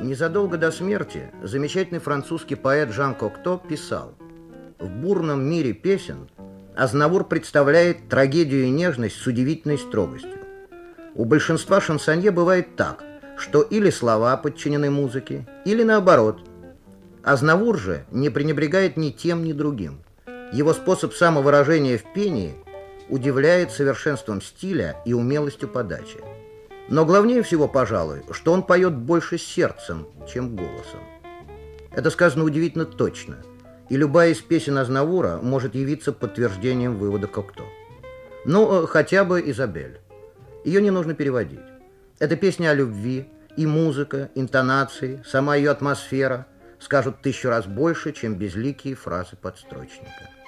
Незадолго до смерти замечательный французский поэт Жан Кокто писал: «В бурном мире песен Азнавур представляет трагедию и нежность с удивительной строгостью. У большинства шансонье бывает так, что или слова подчинены музыке, или наоборот. Азнавур же не пренебрегает ни тем, ни другим. Его способ самовыражения в пении удивляет совершенством стиля и умелостью подачи. Но главнее всего, пожалуй, что он поет больше сердцем, чем голосом. Это сказано удивительно точно, и любая из песен Азнавура может явиться подтверждением вывода Кокто. Ну, хотя бы «Изабель». Ее не нужно переводить. Это песня о любви, и музыка, интонации, сама ее атмосфера скажут 1000 раз больше, чем безликие фразы подстрочника.